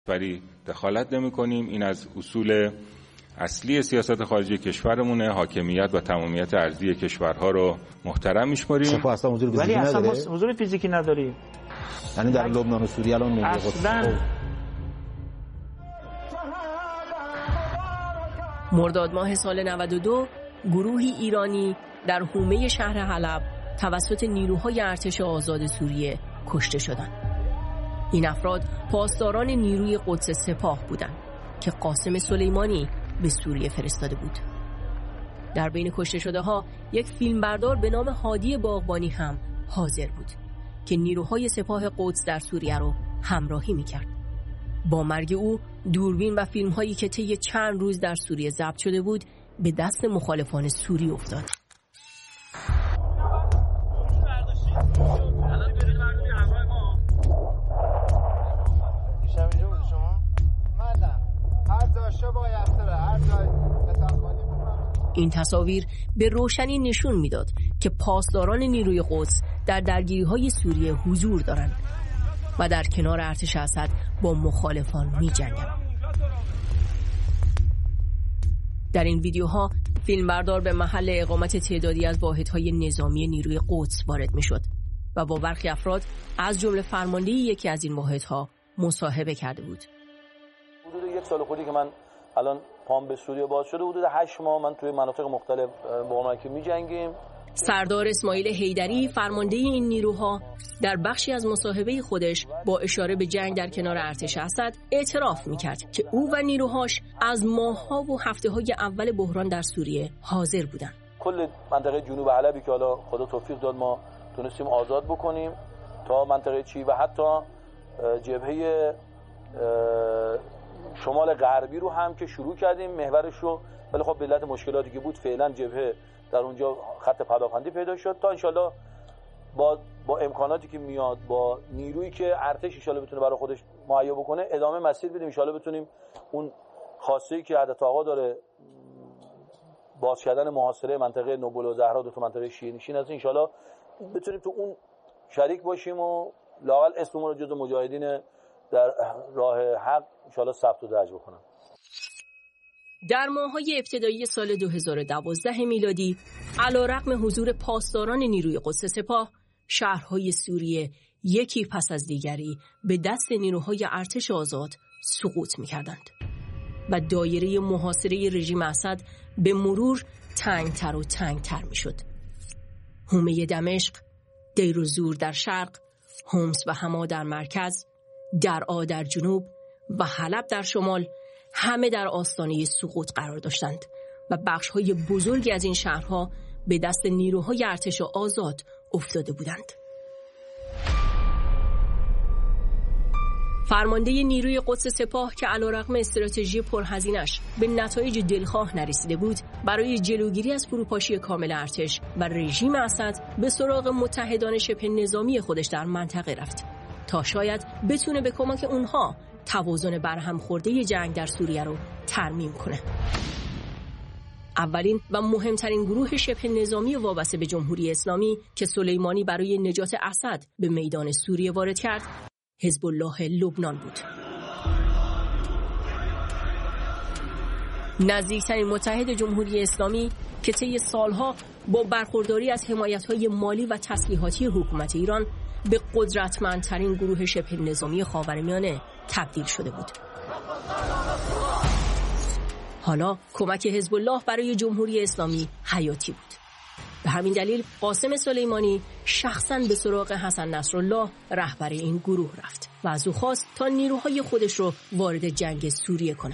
ولی دخالت نمی‌کنیم. این از اصول اصلی سیاست خارجی کشورمونه. حاکمیت و تمامیت ارضی کشورها رو محترم می‌شماریم. سپاه اصلا حضور فیزیکی نداره. ولی اصلا حضور فیزیکی نداری. یعنی در لبنان و سوریه الان نمی‌گه اصلا. مرداد ماه سال 92 گروهی ایرانی در حومه شهر حلب توسط نیروهای ارتش آزاد سوریه کشته شدند. این افراد پاسداران نیروی قدس سپاه بودند که قاسم سلیمانی به سوریه فرستاده بود. در بین کشته شده ها یک فیلمبردار به نام هادی باغبانی هم حاضر بود که نیروهای سپاه قدس در سوریه رو همراهی می‌کرد. با مرگ او دوربین و فیلم‌هایی که طی چند روز در سوریه ضبط شده بود به دست مخالفان سوری افتاد. این تصاویر به روشنی نشون میداد که پاسداران نیروی قدس در درگیری‌های سوریه حضور دارند و در کنار ارتش اسد با مخالفان می‌جنگند. در این ویدیوها فیلمبردار به محل اقامت تعدادی از واحدهای نظامی نیروی قدس وارد می‌شد و با برخی افراد از جمله فرمانده یکی از این واحدها مصاحبه کرده بود. حدود یک سال خودی که من الان پام به سوریه باز شده، حدود 8 ماه من توی مناطق مختلف با اونها که می‌جنگیم. سردار اسماعیل حیدری فرمانده این نیروها در بخشی از مصاحبه خودش با اشاره به جنگ در کنار ارتش اسد اعتراف می‌کرد که او و نیروهاش از ماه‌ها و هفته‌های اول بحران در سوریه حاضر بودند. کل منطقه جنوب حلبی که حالا خدا توفیق داد ما تونستیم آزاد بکنیم تا منطقه چی و حتی جبهه شمال غربی رو هم که شروع کردیم محورش رو، ولی خب به علت مشکلاتی که بود فعلا جبهه در اونجا خط پدافندی پیدا شد تا انشالله با امکاناتی که میاد با نیرویی که ارتش انشالله بتونه برای خودش مهیا بکنه ادامه مسیر بدیم. انشالله بتونیم اون خاصه‌ای که حضرت آقا داره باز کردن محاصره منطقه نوبل و زهرا دو تا منطقه شیعه نشین است، انشالله بتونیم تو اون شریک باشیم و لااقل اسممون رو جزو مجاهدین در راه حق انشالله ثبت و درج بکنم. در ماه‌های ابتدایی سال 2012 میلادی علیرغم حضور پاسداران نیروی قدس سپاه، شهرهای سوریه یکی پس از دیگری به دست نیروهای ارتش آزاد سقوط می‌کردند و دایره محاصره رژیم اسد به مرور تنگتر و تنگتر می‌شد. حومه دمشق، دیر الزور در شرق، حمص و حما در مرکز، درعا در جنوب و حلب در شمال همه در آستانه سقوط قرار داشتند و بخش‌های بزرگی از این شهرها به دست نیروهای ارتش آزاد افتاده بودند. فرمانده نیروی قدس سپاه که علیرغم استراتژی پرهزینه‌اش به نتایج دلخواه نرسیده بود، برای جلوگیری از فروپاشی کامل ارتش و رژیم اسد به سراغ متحدان شبه نظامی خودش در منطقه رفت تا شاید بتونه به کمک اونها توازن برهم خورده جنگ در سوریه رو ترمیم کنه. اولین و مهمترین گروه شبه نظامی وابسته به جمهوری اسلامی که سلیمانی برای نجات اسد به میدان سوریه وارد کرد، حزب الله لبنان بود. نزدیکترین متحد جمهوری اسلامی که طی سالها با برخورداری از حمایت‌های مالی و تسلیحاتی حکومت ایران به قدرتمندترین گروه شبه نظامی خاورمیانه تبدیل شده بود. حالا کمک حزب الله برای جمهوری اسلامی حیاتی بود. به همین دلیل قاسم سلیمانی شخصاً به سراغ حسن نصرالله رهبر این گروه رفت و از او خواست تا نیروهای خودش رو وارد جنگ سوریه کنه.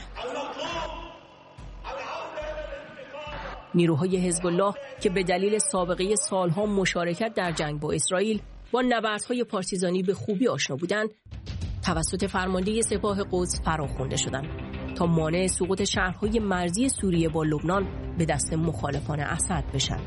نیروهای حزب الله که به دلیل سابقه سالها مشارکت در جنگ با اسرائیل با نبردهای پارتیزانی به خوبی آشنا بودند، توسط فرمانده سپاه قدس فراخوانده شدند تا مانع سقوط شهرهای مرزی سوریه با لبنان به دست مخالفان اسد بشن.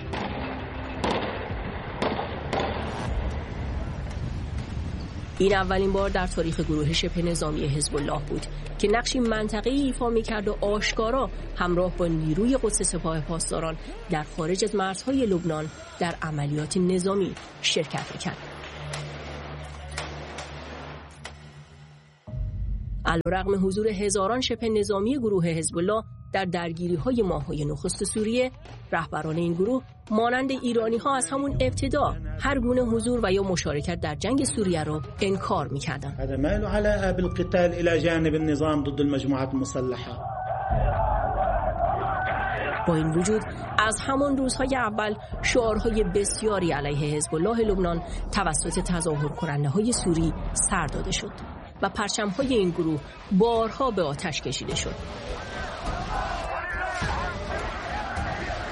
این اولین بار در تاریخ گروه شبه نظامی حزب الله بود که نقشی منطقه‌ای ایفا می‌کرد و آشکارا همراه با نیروی قدس سپاه پاسداران در خارج از مرزهای لبنان در عملیات نظامی شرکت می‌کرد. علیرغم حضور هزاران شبه نظامی گروه حزب الله در درگیری‌های ماه‌های نخست سوریه، رهبران این گروه مانند ایرانی‌ها از همون ابتدا هر گونه حضور و یا مشارکت در جنگ سوریه را انکار می‌کردند. هذا ما له علاقه بالقتال الى جانب النظام ضد المجموعات المسلحه. با این وجود از همان روزهای اول شعارهای بسیاری علیه حزب الله لبنان توسط تظاهر کننده‌های سوری سر داده شد و پرچم‌های این گروه بارها به آتش کشیده شد.